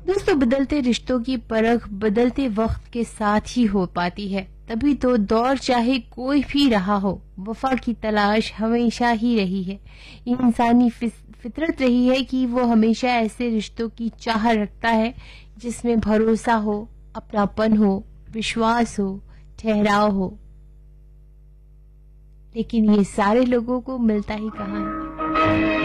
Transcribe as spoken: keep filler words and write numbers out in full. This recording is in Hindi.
दोस्तों, बदलते रिश्तों की परख बदलते वक्त के साथ ही हो पाती है। तभी तो दौर चाहे कोई भी रहा हो, वफा की तलाश हमेशा ही रही है। इंसानी फितरत रही है कि वो हमेशा ऐसे रिश्तों की चाह रखता है जिसमें भरोसा हो, अपनापन हो, विश्वास हो, ठहराव हो। लेकिन ये सारे लोगों को मिलता ही कहाँ है।